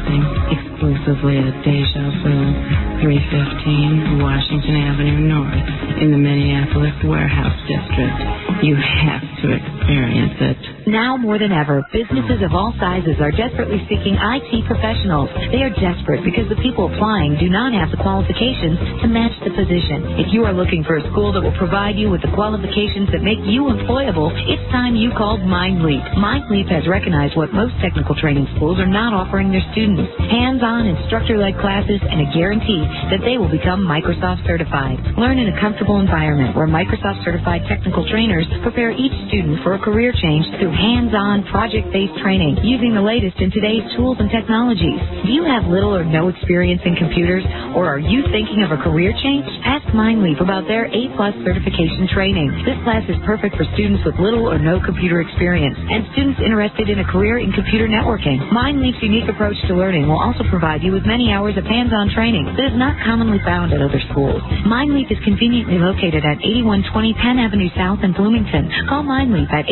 Dancing exclusively at Deja Vu, 315 Washington Avenue North in the Minneapolis Warehouse District. You have to experience it. Now more than ever, businesses of all sizes are desperately seeking IT professionals. They are desperate because the people applying do not have the qualifications to match the position. If you are looking for a school that will provide you with the qualifications that make you employable, it's time you called MindLeap. MindLeap has recognized what most technical training schools are not offering their students. Hands-on, instructor-led classes and a guarantee that they will become Microsoft certified. Learn in a comfortable environment where Microsoft certified technical trainers prepare each student for a career change through hands-on, project-based training using the latest in today's tools and technologies. Do you have little or no experience in computers, or are you thinking of a career change? Ask MindLeap about their A-plus certification training. This class is perfect for students with little or no computer experience and students interested in a career in computer networking. MindLeap's unique approach to learning will also provide you with many hours of hands-on training that is not commonly found at other schools. MindLeap is conveniently located at 8120 Penn Avenue South in Bloomington. Call MindLeap at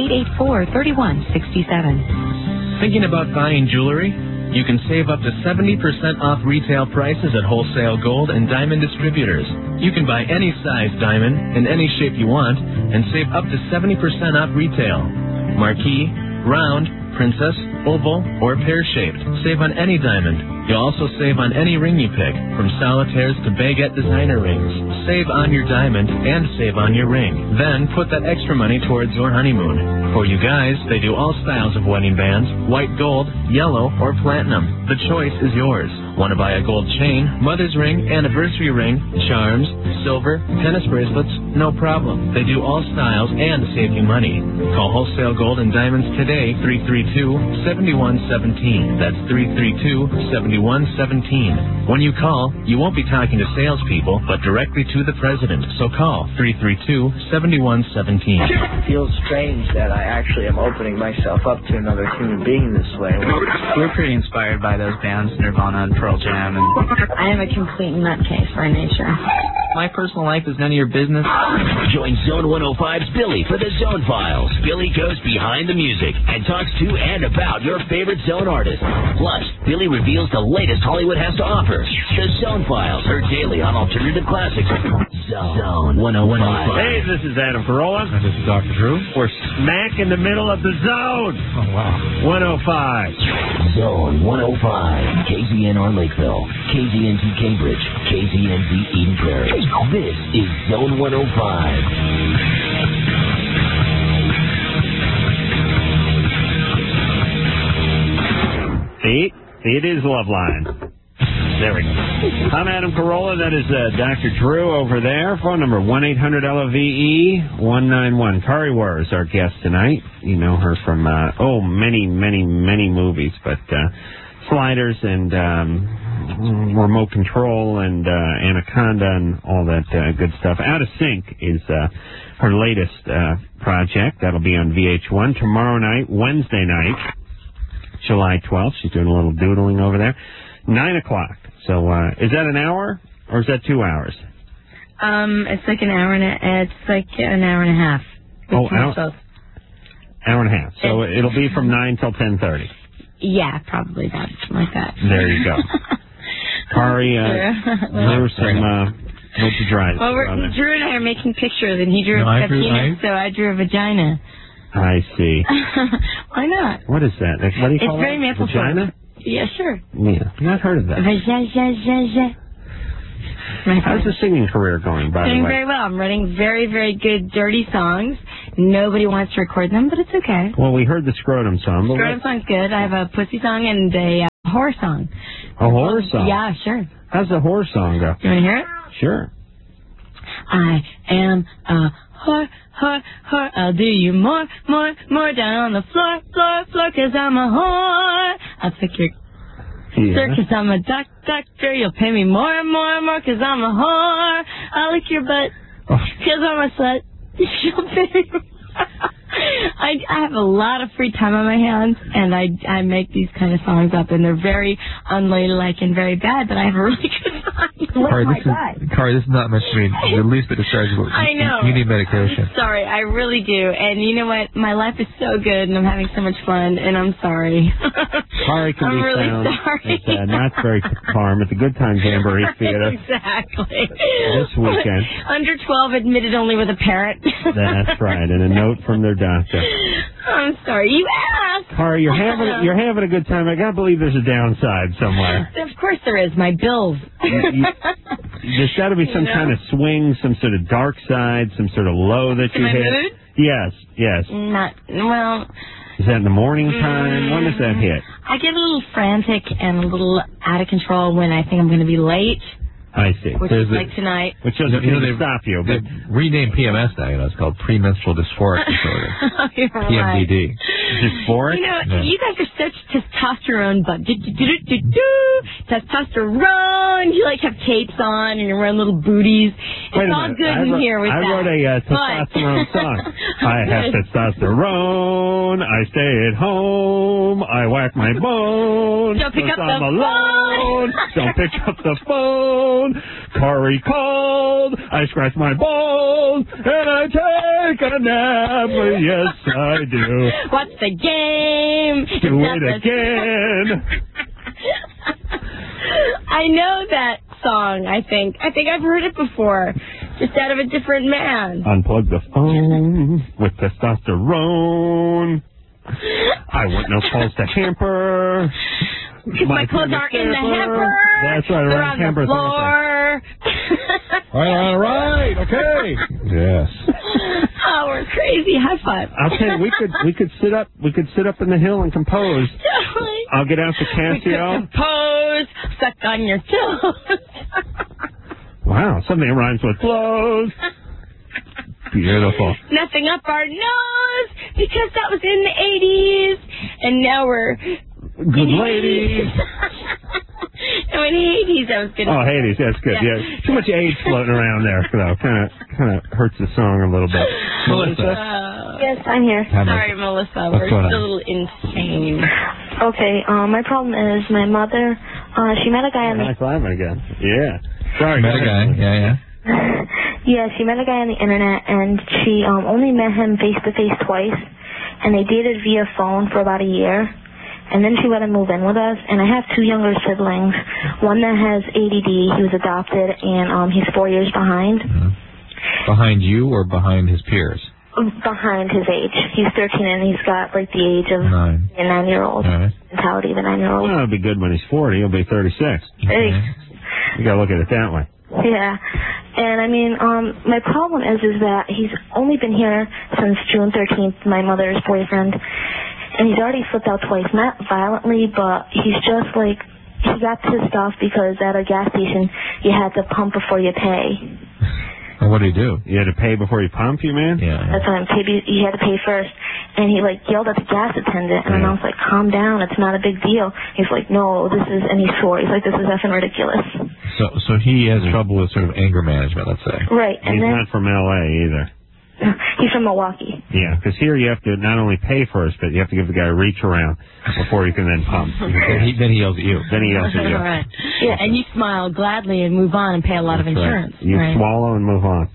884-3167. Thinking about buying jewelry? You can save up to 70% off retail prices at Wholesale Gold and Diamond Distributors. You can buy any size diamond in any shape you want and save up to 70% off retail. Marquise, round, princess, oval, or pear-shaped. Save on any diamond. You'll also save on any ring you pick, from solitaires to baguette designer rings. Save on your diamond and save on your ring. Then put that extra money towards your honeymoon. For you guys, they do all styles of wedding bands, white gold, yellow, or platinum. The choice is yours. Want to buy a gold chain, mother's ring, anniversary ring, charms, silver, tennis bracelets? No problem. They do all styles and save you money. Call Wholesale Gold and Diamonds today, 332-7117. That's 332-7117. When you call, you won't be talking to salespeople, but directly to the president. So call 332-7117. It feels strange that I actually am opening myself up to another human being this way. We're pretty inspired by those bands, Nirvana and Pearl Jam. And I am a complete nutcase by nature. my personal life is none of your business. Join Zone 105's Billy for the Zone Files. Billy goes behind the music and talks to and about your favorite Zone artists. Plus, Billy reveals the latest Hollywood has to offer. The Zone Files, heard daily on Alternative Classics. Zone 105. Hey, this is Adam Carolla. And this is Dr. Drew. We're smack in the middle of the zone. Oh, wow. 105. Zone 105. KZNR Lakeville. KZNZ Cambridge. KZNZ Eden Prairie. This is Zone 105. See, it is Loveline. There we go. I'm Adam Carolla. That is Dr. Drew over there. Phone number 1-800-LOVE-191. Kari Wurr is our guest tonight. You know her from, many movies, but Sliders and Remote Control and Anaconda and all that good stuff. Out of Sync is her latest project. That'll be on VH1 tomorrow night, Wednesday night, July 12th. She's doing a little doodling over there. 9 o'clock. So is that an hour or is that 2 hours? It's like an hour and a half. Hour and a half. So it'll be from 9 till 10:30. Yeah, probably that, like that. There you go. Kari drew some. What'd you draw? Well, Drew and I are making pictures, and he drew a penis, so I drew a vagina. I see. Why not? What is that? What do you call it? It's very maple vagina? Yeah, sure. Yeah, I've not heard of that. How's the singing career going, by the way? Doing very well. I'm writing very, very good, dirty songs. Nobody wants to record them, but it's okay. Well, we heard the Scrotum song. Scrotum song's good. I have a pussy song and a horror song. A horror song? Yeah, sure. How's the horror song go? You want to hear it? Sure. I am a whore. I'll do you more down on the floor, 'cause I'm a whore. I'll pick your circus, I'm a doctor. You'll pay me more, 'cause I'm a whore. I'll lick your butt, 'cause I'm a slut. You'll pay me more. I have a lot of free time on my hands, and I make these kind of songs up, and they're very unladylike and very bad, but I have a really good time. Kari, this is not meant to be the least bit distracting. I know. You need medication. I'm sorry, I really do. And you know what? My life is so good, and I'm having so much fun, and I'm sorry. Kari can be really found sorry. at Knott's Berry Farm at the Good Times Jamboree Theater Exactly. this weekend. Under 12, admitted only with a parent. That's right, and a note from their doctor. I'm sorry, you asked. Kari, you're having a good time. I gotta believe there's a downside somewhere. Of course there is. My bills. There's got to be some kind of swing, some sort of dark side, some sort of low that you my hit. mood? Yes. Not well. Is that in the morning time? When does that hit? I get a little frantic and a little out of control when I think I'm going to be late. I see. Which is like tonight. Which doesn't stop you. They renamed PMS now. It's called premenstrual dysphoric disorder. PMDD. Dysphoric? You guys are such testosterone butt. Testosterone. You like have capes on and you're wearing little booties. It's all good in here with that. I wrote a testosterone song. I have testosterone. I stay at home. I whack my bones. Don't pick up the phone. Don't pick up the phone. Kari called. I scratch my balls and I take a nap. Yes, I do. Watch the game. Do it again. I know that song. I think I've heard it before, just out of a different man. Unplug the phone with testosterone. I want no calls to hamper. Because my clothes aren't in the hamper. That's right. They're on the floor. All right. Okay. Yes. Oh, we're crazy. High five. I'll tell you, we could sit up in the hill and compose. I'll get out the Casio. Compose. Suck on your toes. Wow, something that rhymes with clothes. Beautiful. Nothing up our nose, because that was in the 80s, and now we're good ladies. No, in Hades, I was good. Oh, Hades, that's good. Yeah. Too much age floating around there, though. Kind of hurts the song a little bit. Melissa? Yes, I'm here. Sorry, Melissa. We're still a little insane. Okay, my problem is my mother, she met a guy on the... High five again. Yeah. Sorry. Met a guy. Yeah. Yeah, she met a guy on the internet, and she only met him face-to-face twice, and they dated via phone for about a year, and then she let him move in with us, and I have two younger siblings, one that has ADD, he was adopted, and he's 4 years behind. Behind you or behind his peers? Behind his age. He's 13, and he's got, like, the age of a 9-year-old, mentality of a 9-year-old. Well, it'll be good when he's 40. He'll be 36. Hey. You gotta look at it that way. Yeah, and I mean, my problem is that he's only been here since June 13th, my mother's boyfriend, and he's already flipped out twice, not violently, but he's just like, he got pissed off because at a gas station you had to pump before you pay. And what did he do? You had to pay before you pump, you man? Yeah. That's what you had to pay first. And he, like, yelled at the gas attendant, and I was like, calm down, it's not a big deal. He's like, no, this is, and he swore. He's like, this is effing ridiculous. So he has trouble with sort of anger management, let's say. Right. And he's not from L.A. either. He's from Milwaukee. Yeah, because here you have to not only pay first, but you have to give the guy a reach around before you can then pump. Then he yells at you. Then he yells at you. Right. Yeah, and you smile gladly and move on and pay a lot of insurance. Right. You swallow and move on.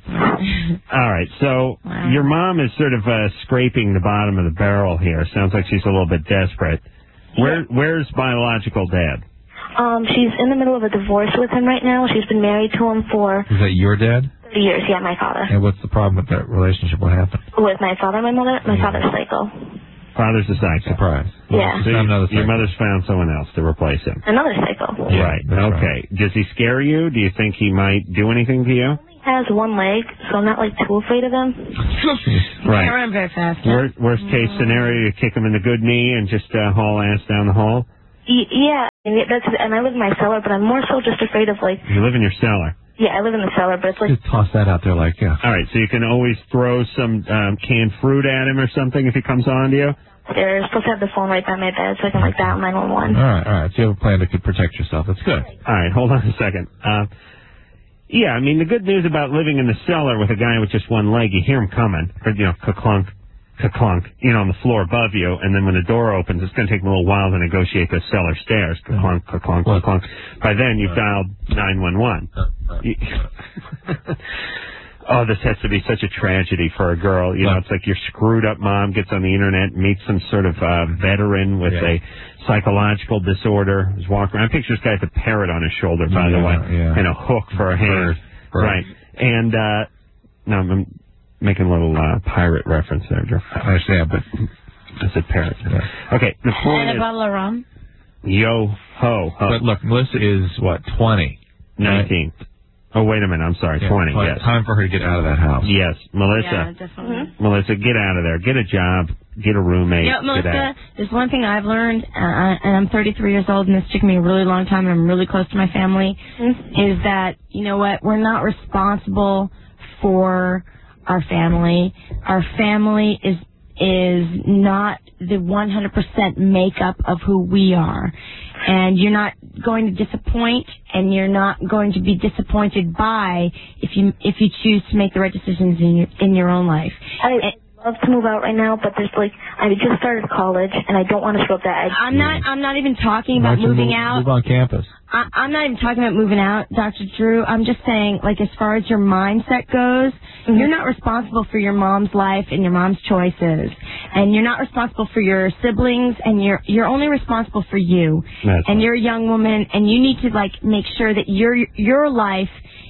All right, so your mom is sort of scraping the bottom of the barrel here. Sounds like she's a little bit desperate. Where's biological dad? She's in the middle of a divorce with him right now. She's been married to him for... Is that your dad? 30 years, yeah, my father. And what's the problem with that relationship? What happened? With my father and my mother? My father's psycho. Father's a psycho. Surprise. Yeah. So your mother's found someone else to replace him. Another psycho. Yeah, right. Okay. Right. Does he scare you? Do you think he might do anything to you? He has one leg, so I'm not, like, too afraid of him. Right. I run very fast. Worst case scenario, you kick him in the good knee and just haul ass down the hall? Yeah, and I live in my cellar, but I'm more so just afraid of, like... You live in your cellar? Yeah, I live in the cellar, but it's like... Just toss that out there like, yeah. All right, so you can always throw some canned fruit at him or something if he comes on to you? They're supposed to have the phone right by my bed so I can, like, dial 911. All right. So you have a plan to protect yourself. That's good. All right, hold on a second. Yeah, I mean, the good news about living in the cellar with a guy with just one leg, you hear him coming, or, ka-clunk, ka-clunk, on the floor above you, and then when the door opens, it's going to take a little while to negotiate those cellar stairs. Ka-clunk, ka-clunk, ka-clunk. By then, you've dialed 911. Oh, this has to be such a tragedy for a girl. You know, it's like your screwed up mom gets on the internet, meets some sort of veteran with a psychological disorder, who's walking around. I picture this guy with a parrot on his shoulder, by the way, and a hook for a hand. Right. And, no, I'm making a little pirate reference there, Joe. I understand, but I said parrot. Yeah. Okay, the point and a bottle of rum. Yo ho. But look, Melissa is, what, 20? 19. Right? Oh, wait a minute. I'm sorry. 20, yes. Time for her to get out of that house. Yes. Melissa. Yeah, definitely. Melissa, get out of there. Get a job. Get a roommate. Yeah, Melissa, there's one thing I've learned, and I'm 33 years old, and this took me a really long time, and I'm really close to my family, is that, you know what, we're not responsible for our family. Our family is not the 100% makeup of who we are. And you're not going to disappoint, and you're not going to be disappointed by if you choose to make the right decisions in your own life. I'd love to move out right now, but there's I just started college, and I don't want to show up that. I'm not even talking about moving out. Move on campus. I'm not even talking about moving out, Dr. Drew. I'm just saying, like, as far as your mindset goes, you're not responsible for your mom's life and your mom's choices. And you're not responsible for your siblings, and you're only responsible for you. And you're a young woman, and you need to, like, make sure that your life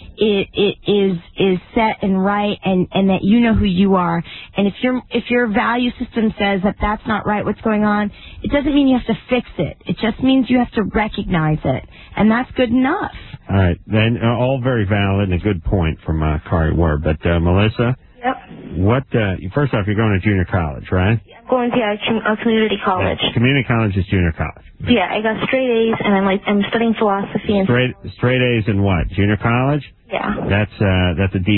is set and right, and that you know who you are. And if your value system says that that's not right, what's going on, it doesn't mean you have to fix it. It just means you have to recognize it, and that's good enough. All right, then all very valid and a good point from Kari Ward. But Melissa, what? First off, you're going to junior college, right? I'm going to community college. Community college is junior college. Yeah, I got straight A's, and I'm studying philosophy and straight A's in what? Junior college? Yeah. That's a D+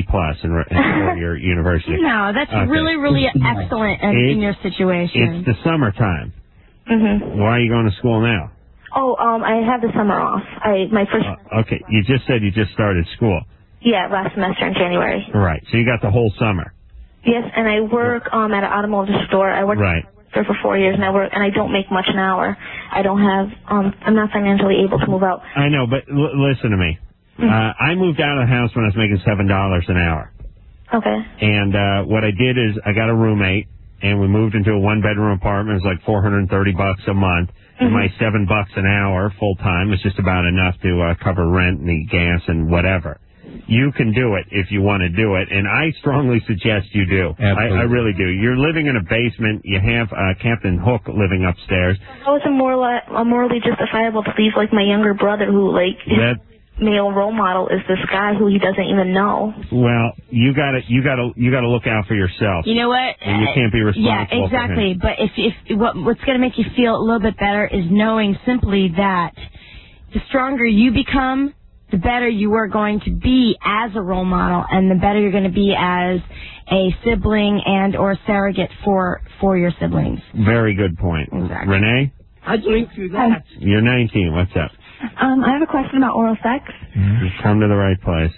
in your university. No, that's really, really excellent in your situation. It's the summertime. Why are you going to school now? Oh, I had the summer off. My first. Okay, you just said you just started school. Yeah, last semester in January. Right, so you got the whole summer. Yes, and I work at an automotive store. I worked there for 4 years, and I don't make much an hour. I don't have. I'm not financially able to move out. I know, but listen to me. I moved out of the house when I was making $7 an hour. Okay. And what I did is I got a roommate, and we moved into a one-bedroom apartment. It was like $430 a month. And my $7 an hour full time is just about enough to cover rent and the gas and whatever. You can do it if you want to do it, and I strongly suggest you do. I really do. You're living in a basement. You have Captain Hook living upstairs. How is it morally justifiable to leave like my younger brother, who his male role model is this guy who he doesn't even know? Well, you gotta look out for yourself. You know what? And you can't be responsible. Yeah, exactly. For him. But if what's going to make you feel a little bit better is knowing simply that the stronger you become, the better you are going to be as a role model, and the better you're going to be as a sibling and or surrogate for your siblings. Very good point. Exactly. Renee? I'd link through that. You're 19. What's up? I have a question about oral sex. You've come to the right place.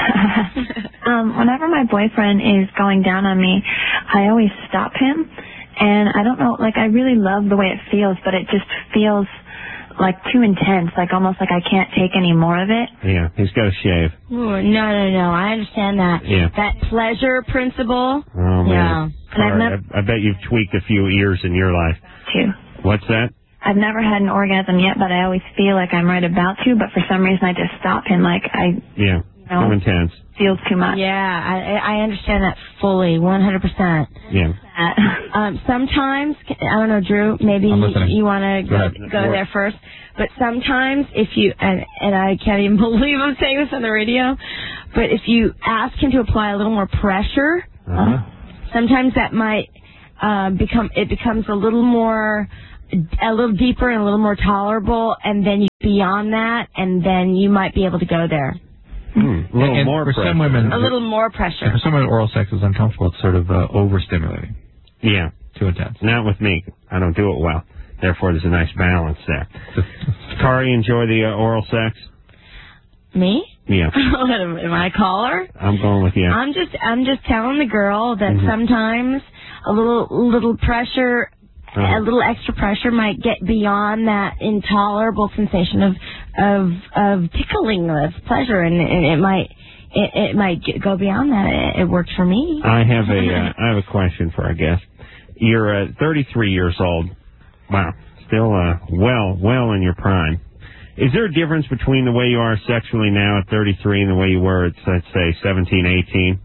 Whenever my boyfriend is going down on me, I always stop him. And I don't know, I really love the way it feels, but it just feels like too intense, almost like I can't take any more of it. Yeah, he's got to shave. Ooh, no, I understand that. Yeah. That pleasure principle. Oh, man. Yeah. I bet you've tweaked a few ears in your life. Too. What's that? I've never had an orgasm yet, but I always feel like I'm right about to, but for some reason I just stop him, Yeah, too intense. Feels too much. Yeah, I understand that fully, 100%. Yeah. Sometimes, I don't know, Drew, maybe you want to go there first, but sometimes if you, and I can't even believe I'm saying this on the radio, but if you ask him to apply a little more pressure, sometimes that might becomes a little deeper and a little more tolerable, and then you beyond that, and then you might be able to go there. A little more pressure. Some women, a little more pressure. For some women, oral sex is uncomfortable. It's sort of overstimulating. Yeah. Too intense. Not with me. I don't do it well. Therefore, there's a nice balance there. Kari, enjoy the oral sex? Me? Yeah. Am I a caller? I'm going with you. I'm just telling the girl that sometimes a little pressure, a little extra pressure might get beyond that intolerable sensation of tickling, of pleasure, and it might it might go beyond that. It worked for me. I have a question for our guest. You're 33 years old. Wow, still well in your prime. Is there a difference between the way you are sexually now at 33 and the way you were at, let's say, 17, 18?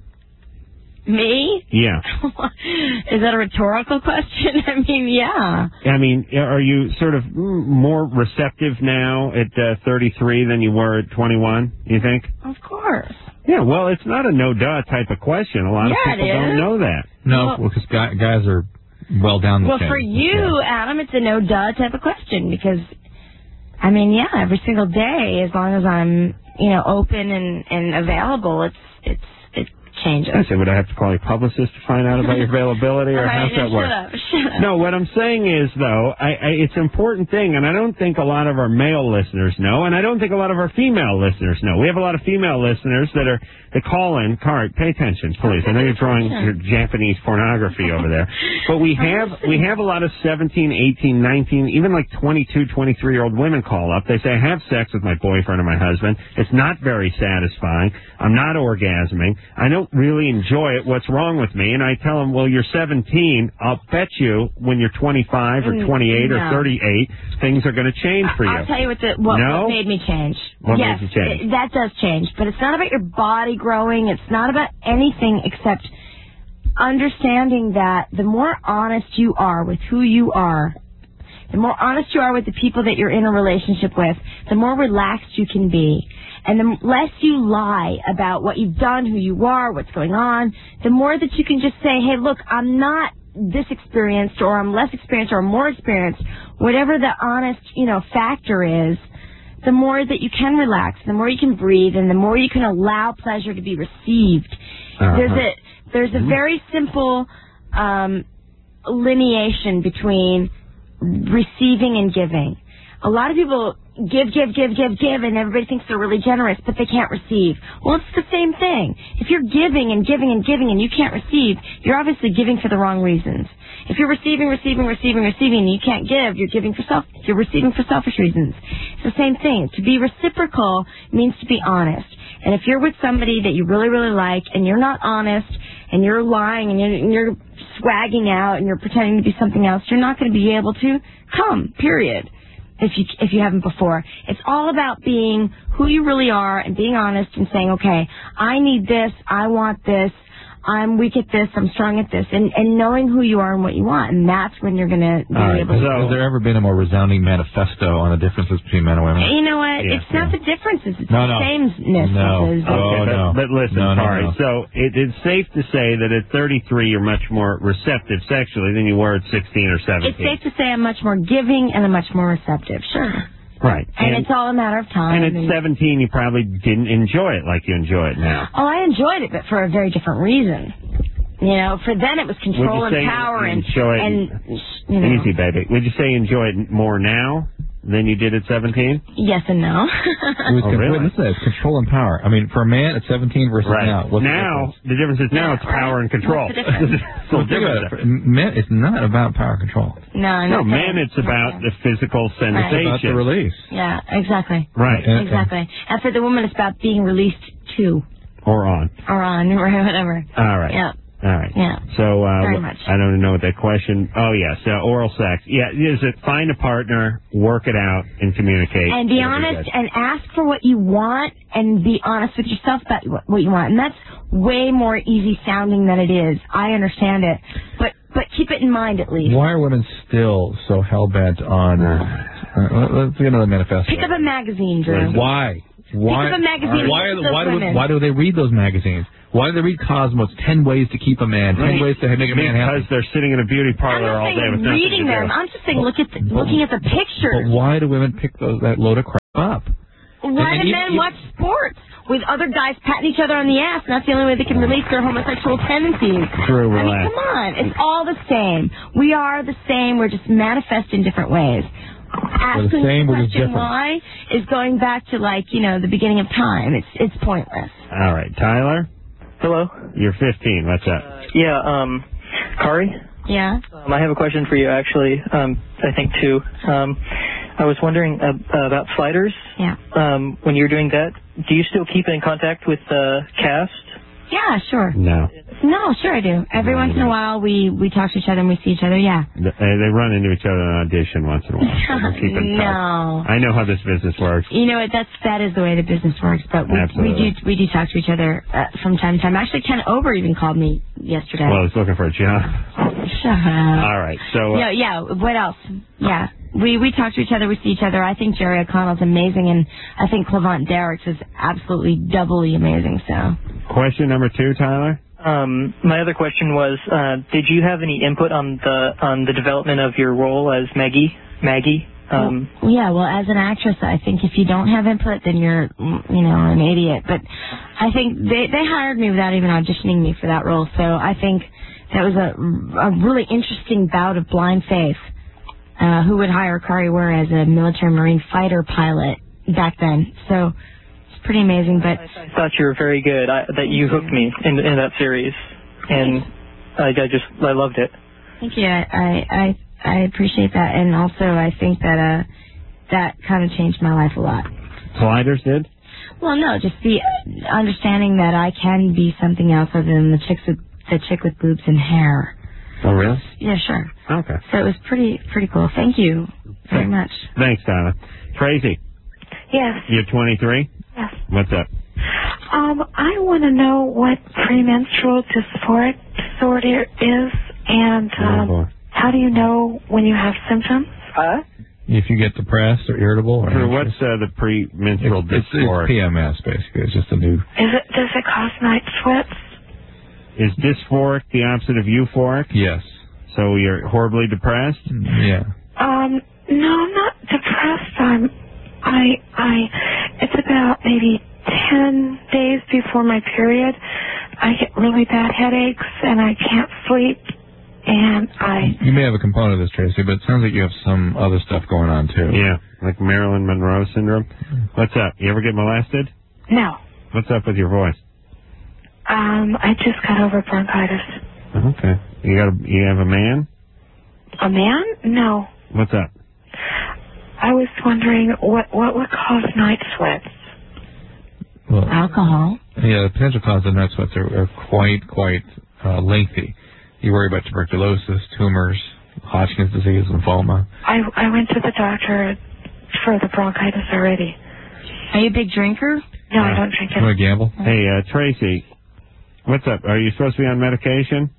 Me? Yeah. Is that a rhetorical question? I mean, yeah. I mean, are you sort of more receptive now at 33 than you were at 21, you think? Of course. Yeah, well, it's not a no-duh type of question. A lot of people don't know that. No, because guys are well down the chain. Well, for you, Adam, it's a no-duh type of question because, I mean, yeah, every single day, as long as I'm, open and available, it changes. I said, would I have to call your publicist to find out about your availability, or how's that work? Shut up. No, what I'm saying is, though, it's an important thing, and I don't think a lot of our male listeners know, and I don't think a lot of our female listeners know. We have a lot of female listeners that call in. Kari, pay attention, please. I know you're drawing your Japanese pornography over there. But we have a lot of 17, 18, 19, even like 22, 23-year-old women call up. They say, I have sex with my boyfriend or my husband. It's not very satisfying. I'm not orgasming. I don't really enjoy it. What's wrong with me? And I tell them, well, you're 17. I'll bet you when you're 25 or 28 or 38, things are going to change for you. I'll tell you what made me change. What made you change? That does change. But it's not about your body growing. It's not about anything except understanding that the more honest you are with who you are, the more honest you are with the people that you're in a relationship with, the more relaxed you can be. And the less you lie about what you've done, who you are, what's going on, the more that you can just say, hey, look, I'm not this experienced, or I'm less experienced, or I'm more experienced, whatever the honest, factor is, the more that you can relax, the more you can breathe, and the more you can allow pleasure to be received. There's a very simple lineation between receiving and giving. A lot of people give, and everybody thinks they're really generous, but they can't receive. Well, it's the same thing. If you're giving and giving and giving and you can't receive, you're obviously giving for the wrong reasons. If you're receiving, and you can't give, you're receiving for selfish reasons. It's the same thing. To be reciprocal means to be honest. And if you're with somebody that you really, really like, and you're not honest, and you're lying, and you're swagging out, and you're pretending to be something else, you're not going to be able to come, period. If you haven't before. It's all about being who you really are and being honest and saying, okay, I need this, I want this, I'm weak at this, I'm strong at this, and knowing who you are and what you want, and that's when you're going to be able to... Has there ever been a more resounding manifesto on the differences between men and women? You know what? Yeah, it's not the differences, it's the sameness. But listen, Kari, so it's safe to say that at 33 you're much more receptive sexually than you were at 16 or 17. It's safe to say I'm much more giving and I'm much more receptive, sure. Right. And it's all a matter of time. And at 17, you probably didn't enjoy it like you enjoy it now. Oh, I enjoyed it, but for a very different reason. For them it was control and power and easy, baby. Would you say you enjoy it more now than you did at 17? Yes and no. Really? Listen, it's control and power. I mean, for a man at 17 versus now. The difference is now it's power and control. What's the difference? Well, think about it. Men, it's not about power and control. No, man, it's about the physical sensation. It's about the release. Yeah, exactly. Right. Exactly. And for the woman, it's about being released to. Or on, or whatever. All right. Yeah. All right. Yeah. So, very much. I don't know what that question... Oh, yes. Oral sex. Yeah, is it find a partner, work it out, and communicate. And be honest and ask for what you want and be honest with yourself about what you want. And that's way more easy sounding than it is. I understand it. But keep it in mind at least. Why are women still so hell-bent on... let's get another manifesto. Pick up a magazine, Drew. Why? Pick up a magazine. Why do they read those magazines? Why do they read Cosmos? 10 ways to keep a man. 10 ways to make a man happy. Because they're sitting in a beauty parlor all day with nothing to do. I'm not saying reading them. I'm just saying looking at the pictures. But why do women pick that load of crap up? Why do men watch sports with other guys patting each other on the ass? And that's the only way they can release their homosexual tendencies. True, I mean, come on. It's all the same. We are the same. We're just manifest in different ways. Asking the question why is going back to the beginning of time. It's pointless. All right, Tyler. Hello. You're 15. What's up? Kari. Yeah. I have a question for you, actually. I think two. I was wondering about sliders. Yeah. When you're doing that, do you still keep in contact with the cast? Yeah, sure. No. No, sure I do. Every once in a while, we talk to each other and we see each other, yeah. They run into each other in audition once in a while. So we'll keep in touch. No. I know how this business works. You know what? That is the way the business works. But we do talk to each other from time to time. Actually, Ken Ober even called me yesterday. Well, he's looking for a job. Shut up. All right. So. Yeah. What else? Yeah. We talk to each other. We see each other. I think Jerry O'Connell's amazing, and I think Clavant Derricks is absolutely doubly amazing. So. Question number 2, Tyler. My other question was, did you have any input on the development of your role as Maggie? Yeah, well, as an actress, I think if you don't have input, then you're, an idiot. But I think they hired me without even auditioning me for that role. So I think that was a really interesting bout of blind faith. Who would hire Kari Wurr as a military Marine fighter pilot back then? So it's pretty amazing. But I thought you were very good. That you hooked me in that series, and I loved it. Thank you. I appreciate that, and also I think that that kind of changed my life a lot. Sliders did? Well, no, just the understanding that I can be something else other than the chick with boobs and hair. Oh, really? Yeah, sure. Okay. So it was pretty cool. Thank you very much. Thanks, Tyler. Tracy. Yes. You're 23? Yes. What's up? I want to know what premenstrual dysphoric disorder is, and how do you know when you have symptoms? If you get depressed or irritable or what's the premenstrual dysphoric? It's PMS, basically. It's just a new... Does it cause night sweats? Is dysphoric the opposite of euphoric? Yes. So you're horribly depressed? Yeah. No, I'm not depressed. It's about maybe 10 days before my period. I get really bad headaches and I can't sleep. And You may have a component of this, Tracy, but it sounds like you have some other stuff going on, too. Yeah, like Marilyn Monroe syndrome. What's up? You ever get molested? No. What's up with your voice? I just got over bronchitis. Okay. You have a man? A man? No. What's up? I was wondering what would cause night sweats. Well, alcohol. Yeah, the potential cause of night sweats are quite lengthy. You worry about tuberculosis, tumors, Hodgkin's disease, lymphoma. I went to the doctor for the bronchitis already. Are you a big drinker? No, I don't drink it. You want to gamble? Hey, Tracy, what's up? Are you supposed to be on medication?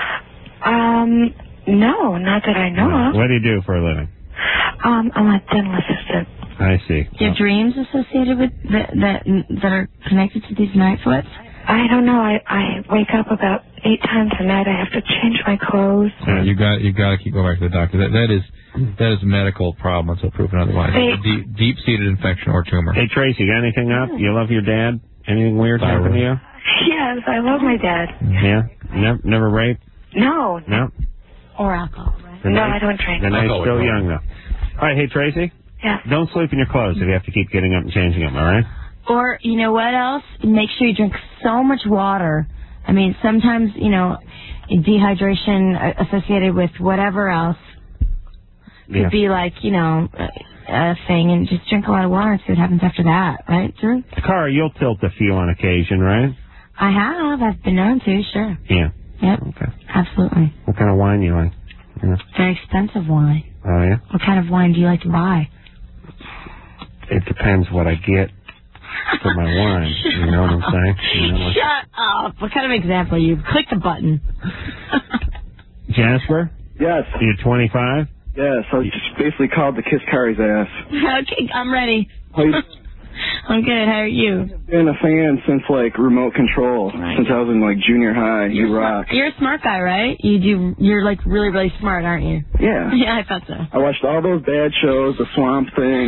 No, not that I know of. What do you do for a living? I'm a dental assistant. I see. Do you have dreams associated with that are connected to these night sweats? I don't know. I wake up about 8 times a night. I have to change my clothes. You got to keep going back to the doctor. That is a medical problem until proven otherwise. Deep-seated infection or tumor. Hey, Tracy, got anything up? You love your dad? Anything weird happen to you? Yes, I love my dad. Yeah? Never raped? No. No? Or alcohol, right? No, I don't drink. The night's still young, though. All right, hey, Tracy? Yeah. Don't sleep in your clothes if you have to keep getting up and changing them, all right? Or, you know what else? Make sure you drink so much water. I mean, sometimes, dehydration associated with whatever else could be like, a thing. And just drink a lot of water and see what happens after that, right, Drew? Cara, you'll tilt a few on occasion, right? I have. I've been known to, sure. Yeah. Yep. Okay. Absolutely. What kind of wine do you like? Very expensive wine. Oh, yeah? What kind of wine do you like to buy? It depends what I get for my wine. You know what I'm saying? Shut up. What kind of example are you? Click the button. Jasper? Yes. You're 25? Yes, I was just basically called to kiss Kari's ass. Okay, I'm ready. How you I'm good. How are you? I've been a fan since, remote control. Right. Since I was in, junior high. You rock. You're a smart guy, right? You're, really, really smart, aren't you? Yeah. Yeah, I thought so. I watched all those bad shows, The Swamp Thing.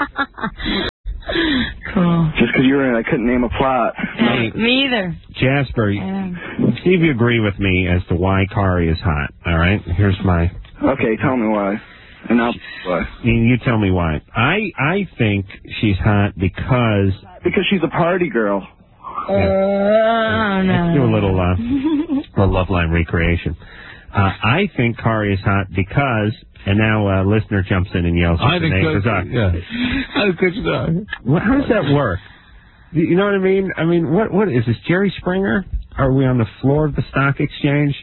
Cool. Just because you were in it, I couldn't name a plot. Me either. Jasper, see if you agree with me as to why Kari is hot, all right? Here's my... Okay, tell me why. And I'll why. You tell me why. I think she's hot because she's a party girl. Oh, no. Let's do a little Love Line recreation. I think Kari is hot because, and now a listener jumps in and yells at the name. Yeah. How does that work? You know what I mean? I mean, what is this, Jerry Springer? Are we on the floor of the stock exchange?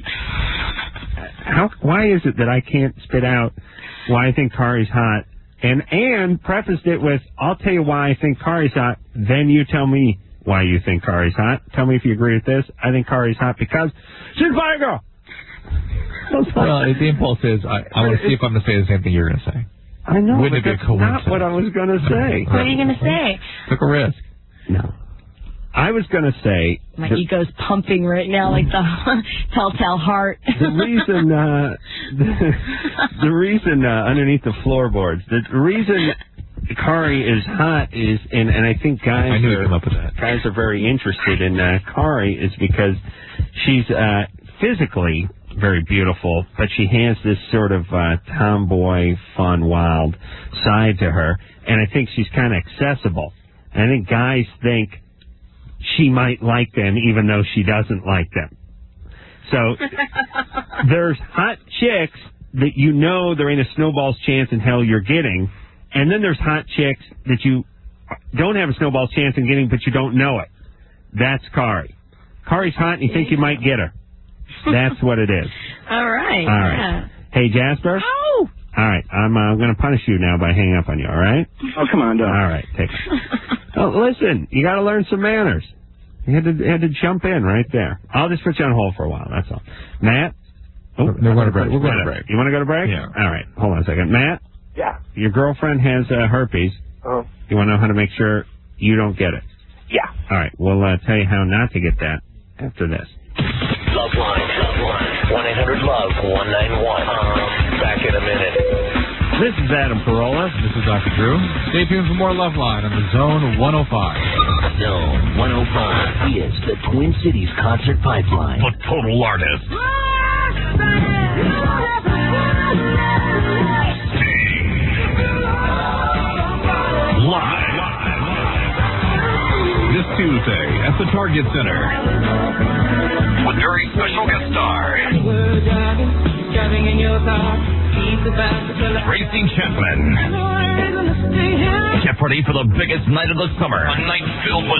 Why is it that I can't spit out why I think Kari's hot and prefaced it with, I'll tell you why I think Kari's hot, then you tell me why you think Kari's hot. Tell me if you agree with this. I think Kari's hot because she's a fire girl. Well, the impulse is, I want to see if I'm going to say the same thing you're going to say. I know, Wouldn't but it be a that's coincidence? not what I was going to say. What are you going to say? Took a risk. No. I was going to say... My ego's pumping right now like the telltale heart. The reason underneath the floorboards, the reason Kari is hot is, and I think guys are very interested in Kari is because she's physically very beautiful, but she has this sort of tomboy, fun, wild side to her, and I think she's kind of accessible. And I think guys think she might like them even though she doesn't like them. So there's hot chicks that you know there ain't a snowball's chance in hell you're getting, and then there's hot chicks that you don't have a snowball's chance in getting, but you don't know it. That's Kari. Kari's hot and you think you might get her. That's what it is. All right. All right. Yeah. Hey, Jasper? Oh! All right, I'm going to punish you now by hanging up on you, all right? Oh, come on, don't. All right, take it. Oh, listen, you got to learn some manners. You had to jump in right there. I'll just put you on hold for a while, that's all. Matt? Oh, we're going to break. We're going to break. You want to go to break? Yeah. All right, hold on a second. Matt? Yeah. Your girlfriend has herpes. Uh-huh. You want to know how to make sure you don't get it? Yeah. All right, we'll tell you how not to get that after this. Loveline. 1-800-LOVE-191. Back in a minute. This is Adam Carolla. This is Dr. Drew. Stay tuned for more Loveline on the Zone 105. Zone 105 is the Twin Cities Concert Pipeline. The total artist. Live. This Tuesday at the Target Center. With very special guest star. Tracy Chapman. Get ready for the biggest night of the summer. A night filled with